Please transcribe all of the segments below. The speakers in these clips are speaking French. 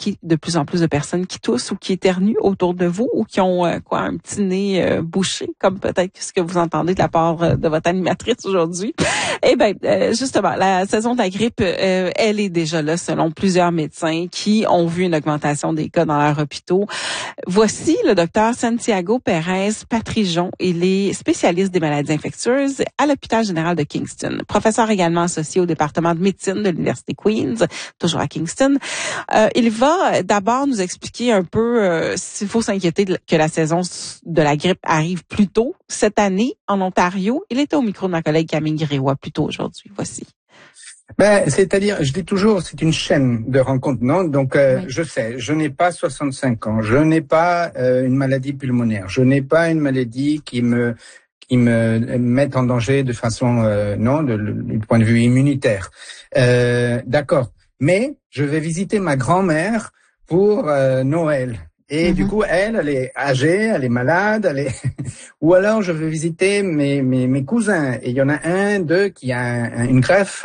remarqué de plus en plus de personnes qui toussent ou qui éternuent autour de vous ou qui ont un petit nez bouché, comme peut-être ce que vous entendez de la part de votre animatrice aujourd'hui? Eh bien, justement, la saison de la grippe, elle est déjà là selon plusieurs médecins qui ont vu une augmentation des cas dans leurs hôpitaux. Voici le docteur Santiago Pérez Patrijon. Il est spécialiste des maladies infectieuses à l'hôpital général de Kingston. Professeur également associé au département de médecine de l'Université Queen's, toujours à Kingston. Il va d'abord nous expliquer un peu s'il faut s'inquiéter que la saison de la grippe arrive plus tôt cette année en Ontario. Il était au micro de ma collègue Camille Grégoire plus tôt aujourd'hui. Voici. C'est-à-dire, je dis toujours, c'est une chaîne de rencontres, non? Donc, oui. Je sais, je n'ai pas 65 ans, je n'ai pas une maladie pulmonaire, je n'ai pas une maladie qui me met en danger de façon, du point de vue immunitaire. D'accord. Mais je vais visiter ma grand-mère pour Noël. Et du coup, elle est âgée, elle est malade, ou alors je veux visiter mes cousins. Et il y en a d'eux qui a une greffe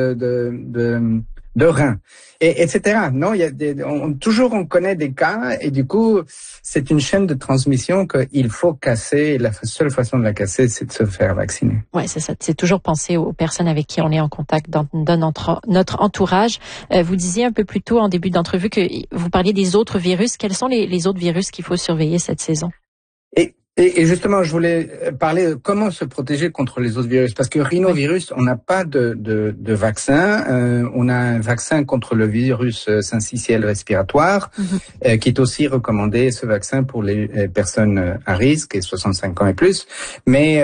de rein, et etc. Non, il y a toujours on connaît des cas, et du coup, c'est une chaîne de transmission qu'il faut casser. Et la seule façon de la casser, c'est de se faire vacciner. Ouais, c'est ça. C'est toujours penser aux personnes avec qui on est en contact dans notre entourage. Vous disiez un peu plus tôt en début d'entrevue que vous parliez des autres virus. Quels sont les autres virus qu'il faut surveiller cette saison? Et justement, je voulais parler de comment se protéger contre les autres virus, parce que rhinovirus, on n'a pas de vaccin. On a un vaccin contre le virus syncytiel respiratoire, qui est aussi recommandé, ce vaccin, pour les personnes à risque et 65 ans et plus. Mais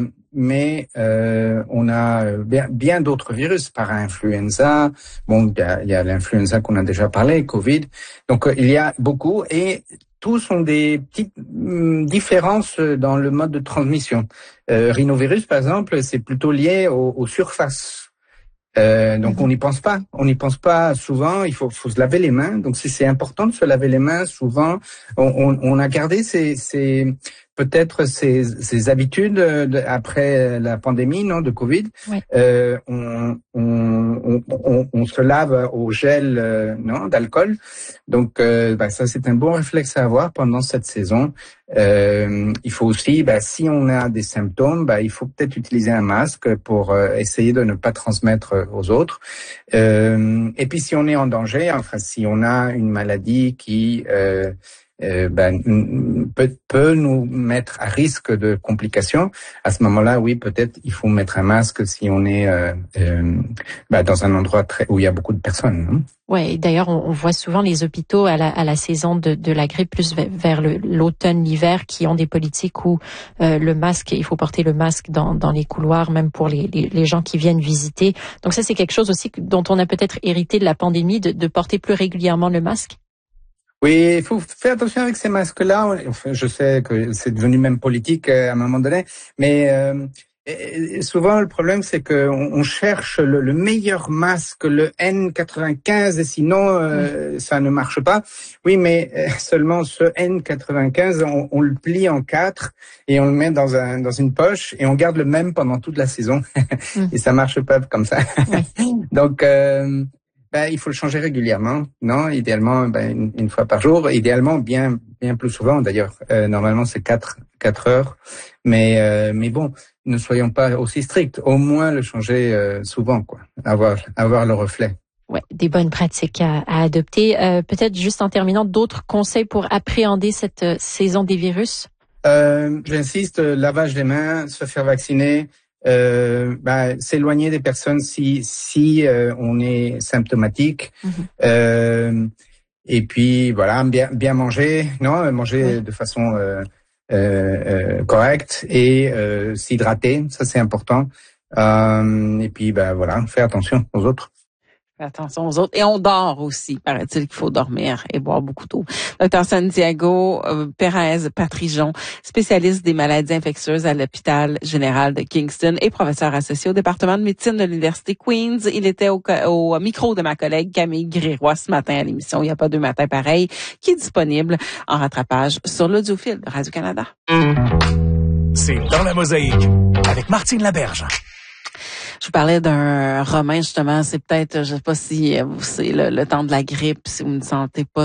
on a bien d'autres virus, para-influenza. Bon, il y a l'influenza qu'on a déjà parlé, Covid. Donc, il y a beaucoup, et tous ont des petites différences dans le mode de transmission. Rhinovirus, par exemple, c'est plutôt lié aux surfaces. Donc on n'y pense pas souvent. Il faut se laver les mains. Donc c'est important de se laver les mains souvent. On a gardé peut-être ces habitudes après la pandémie, de Covid. Oui. On se lave au gel, d'alcool. Donc ça, c'est un bon réflexe à avoir pendant cette saison. Il faut aussi, si on a des symptômes, il faut peut-être utiliser un masque pour essayer de ne pas transmettre aux autres. Et puis si on est en danger, si on a une maladie qui peut nous mettre à risque de complications, à ce moment-là, oui, peut-être il faut mettre un masque si on est dans un endroit où il y a beaucoup de personnes. Ouais, d'ailleurs, on voit souvent les hôpitaux à la saison de la grippe, plus vers l'automne, l'hiver, qui ont des politiques où le masque, il faut porter le masque dans les couloirs, même pour les gens qui viennent visiter. Donc ça, c'est quelque chose aussi dont on a peut-être hérité de la pandémie, de porter plus régulièrement le masque. Oui, il faut faire attention avec ces masques-là. Enfin, je sais que c'est devenu même politique à un moment donné, mais souvent le problème, c'est que on cherche le meilleur masque, le N95, et sinon ça ne marche pas. Oui, mais seulement ce N95, on le plie en 4 et on le met dans une poche et on garde le même pendant toute la saison. Et ça marche pas comme ça. Donc il faut le changer régulièrement, non? Idéalement, une fois par jour. Idéalement, bien plus souvent, d'ailleurs. Normalement, c'est 4 heures. Mais bon, ne soyons pas aussi stricts. Au moins, le changer souvent, quoi. Avoir le reflet. Ouais, des bonnes pratiques à adopter. Peut-être juste en terminant, d'autres conseils pour appréhender cette saison des virus? J'insiste, lavage des mains, se faire vacciner. S'éloigner des personnes si on est symptomatique, et puis voilà, bien manger, manger de façon correcte, et s'hydrater, ça c'est important, et puis faire attention aux autres. Attention aux autres. Et on dort aussi, paraît-il qu'il faut dormir et boire beaucoup d'eau. Docteur Santiago Pérez Patrijon, spécialiste des maladies infectieuses à l'hôpital général de Kingston et professeur associé au département de médecine de l'Université Queen's. Il était au micro de ma collègue Camille Grégoire ce matin à l'émission Il n'y a pas deux matins pareils, qui est disponible en rattrapage sur l'audiofile de Radio-Canada. C'est Dans la mosaïque avec Martine Laberge. Je vous parlais d'un romain, justement. C'est peut-être, je sais pas si c'est le temps de la grippe, si vous ne sentez pas